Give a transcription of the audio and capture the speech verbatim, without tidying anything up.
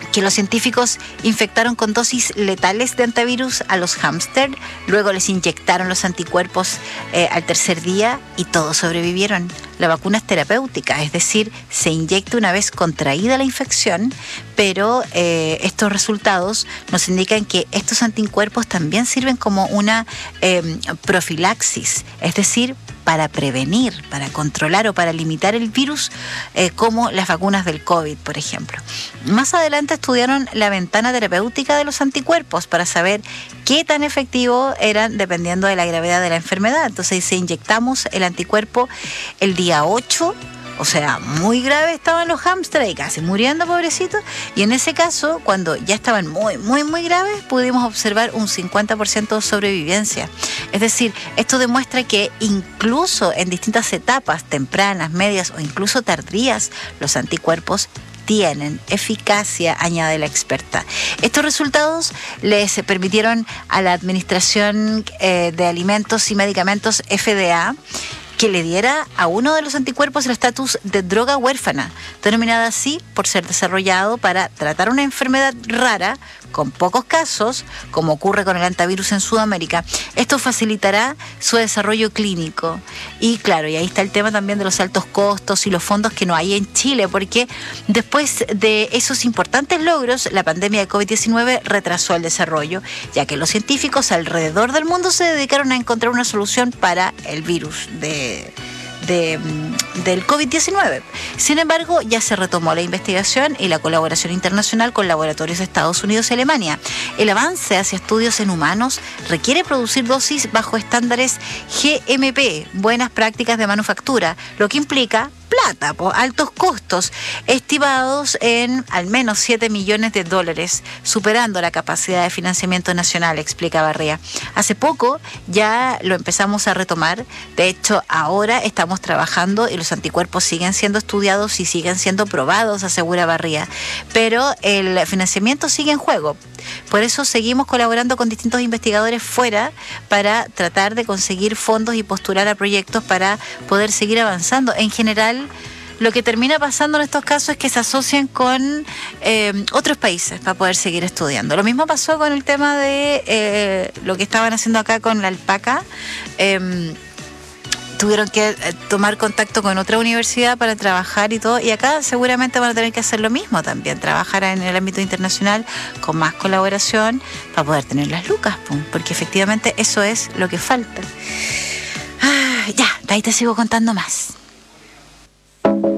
que los científicos infectaron con dosis letales de antivirus a los hámster, luego les inyectaron los anticuerpos eh, al tercer día y todos sobrevivieron. La vacuna es terapéutica, es decir, se inyecta una vez contraída la infección, pero eh, estos resultados nos indican que estos anticuerpos también sirven como una eh, profilaxis, es decir, para prevenir, para controlar o para limitar el virus, eh, como las vacunas del COVID, por ejemplo. Más adelante estudiaron la ventana terapéutica de los anticuerpos para saber qué tan efectivos eran dependiendo de la gravedad de la enfermedad. Entonces, si inyectamos el anticuerpo el día ocho, o sea, muy grave estaban los hámsters y casi muriendo, pobrecitos. Y en ese caso, cuando ya estaban muy, muy, muy graves, pudimos observar un cincuenta por ciento de sobrevivencia. Es decir, esto demuestra que incluso en distintas etapas, tempranas, medias o incluso tardías, los anticuerpos tienen eficacia, añade la experta. Estos resultados les permitieron a la Administración eh, de Alimentos y Medicamentos, F D A, que le diera a uno de los anticuerpos el estatus de droga huérfana, denominada así por ser desarrollado para tratar una enfermedad rara, con pocos casos, como ocurre con el antivirus en Sudamérica. Esto facilitará su desarrollo clínico. Y claro, y ahí está el tema también de los altos costos y los fondos que no hay en Chile, porque después de esos importantes logros, la pandemia de COVID diecinueve retrasó el desarrollo, ya que los científicos alrededor del mundo se dedicaron a encontrar una solución para el virus de... De, del COVID diecinueve. Sin embargo, ya se retomó la investigación y la colaboración internacional con laboratorios de Estados Unidos y Alemania. El avance hacia estudios en humanos requiere producir dosis bajo estándares G M P, buenas prácticas de manufactura, lo que implica plata, po, altos costos, estimados en al menos siete millones de dólares, superando la capacidad de financiamiento nacional, explica Barría. Hace poco ya lo empezamos a retomar, de hecho ahora estamos trabajando y los anticuerpos siguen siendo estudiados y siguen siendo probados, asegura Barría, pero el financiamiento sigue en juego. Por eso seguimos colaborando con distintos investigadores fuera para tratar de conseguir fondos y postular a proyectos para poder seguir avanzando. En general, lo que termina pasando en estos casos es que se asocian con eh, otros países para poder seguir estudiando. Lo mismo pasó con el tema de eh, lo que estaban haciendo acá con la alpaca. Eh, tuvieron que tomar contacto con otra universidad para trabajar y todo, y acá seguramente van a tener que hacer lo mismo también, trabajar en el ámbito internacional con más colaboración para poder tener las lucas, pum, porque efectivamente eso es lo que falta. Ah, ya, de ahí te sigo contando más.